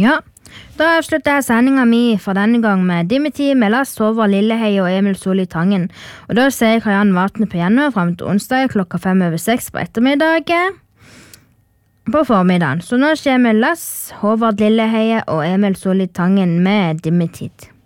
Ja, da avslutter jeg sendingen min for denne gang med Dimitri med Lass, Håvard Lilleheie og Emil Solli Tangen. Og da ser jeg Karianne Vatne på gjennom frem til onsdag klokka 5:06 på ettermiddagen. På formiddagen. Så nå kommer Lass, Håvard Lilleheie og Emil Solli Tangen med Dimitri.